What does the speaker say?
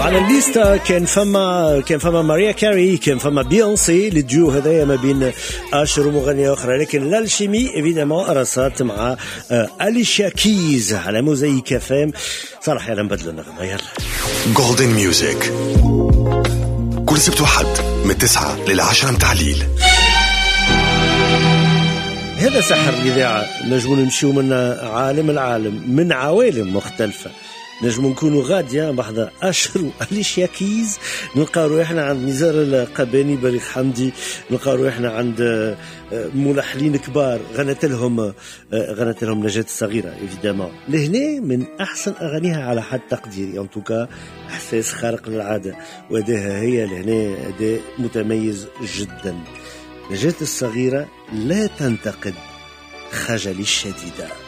على الليستا كان فما ماريا كاري، كان فما بيونسي، الديو هذايا ما بين اشهر ومغنيه اخرى، لكن الالشيمي ايفيدامون رصات مع أليشيا كيز على موزايك فام. صراحه يلا نبدلوا النغمه. يلا جولدن ميوزك كل سبت وحد من 9 ل10 متاع-الليل. هذا سحر الإذاعة، نجمو نمشيو من عالم العالم، من عوالم مختلفة، نجمو نكونوا غادية بحضر أشهر أليشيا كيز، نلقى روحنا عند نزار القباني، بليغ حمدي، نلقى روحنا عند ملحنين كبار غنت لهم نجاة الصغيرة إيفيدامون. لهنا من أحسن أغانيها على حد تقديري، أن توكا إحساس خارق للعادة، وأداها هي لهنا أداء متميز جدا. نجاة الصغيرة لا تنتقد خجلي الشديدة.